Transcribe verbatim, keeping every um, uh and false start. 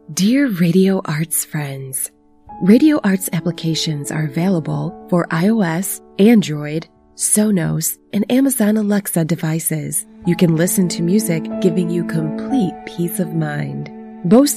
Dear Radio Arts friends, Radio Arts applications are available for iOS, Android, Sonos, and Amazon Alexa devices. You can listen to music giving you complete peace of mind. Both